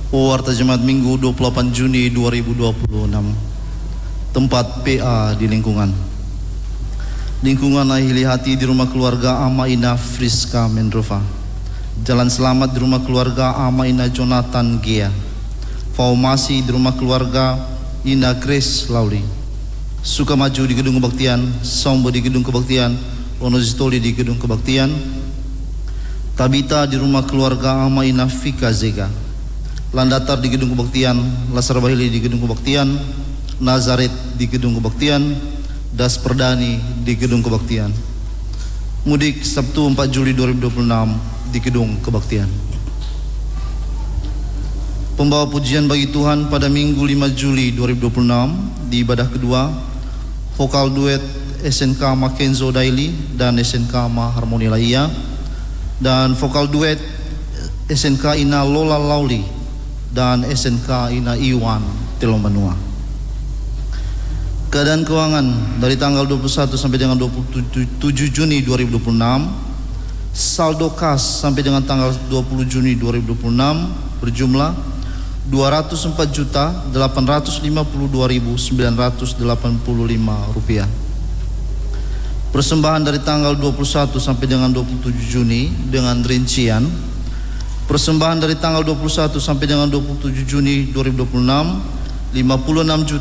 Warta Jemaat Minggu 28 Juni 2026. Tempat PA di lingkungan Ahili Hati di rumah keluarga Amaina Friska Mendrova. Jalan Selamat di rumah keluarga Amaina Jonathan Gia. Faumasi di rumah keluarga Ina Grace Lauli. Sukamaju di gedung kebaktian, Sombo di gedung kebaktian, Onozitoli di gedung kebaktian. Tabita di rumah keluarga Amaina Fika Zega. Landatar di gedung kebaktian, Lasar Bahili di gedung kebaktian, Nazaret di gedung kebaktian, Das Perdani di gedung kebaktian. Mudik Sabtu 4 Juli 2026 di gedung kebaktian. Pembawa pujian bagi Tuhan pada Minggu 5 Juli 2026 di ibadah kedua, vokal duet SNK Makenzo Daily dan SNK Harmoni Laia, dan vokal duet SNK Ina Lola Lauli dan SNK Ina Iwan Telombanua. Keadaan keuangan dari tanggal 21 sampai dengan 27 Juni 2026, saldo kas sampai dengan tanggal 20 Juni 2026 berjumlah Rp204.852.985. Persembahan dari tanggal 21 sampai dengan 27 Juni dengan rincian: persembahan dari tanggal 21 sampai dengan 27 Juni 2026 56